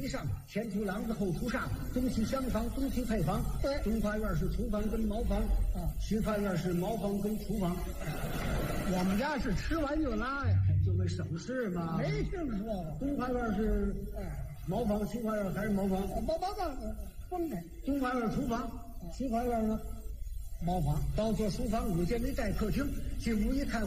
上，前出廊子，后出煞，东西厢房，东西配房。 对， 中花园是厨房跟茅房，西花园是茅房跟厨房。 我们家是吃完就拉呀， 就为省事嘛。 没听说过。 东花园是茅房，西花园还是茅房？ 分开。 东花园厨房，西花园呢？茅房。到做书房，屋间没带客厅，进屋一看。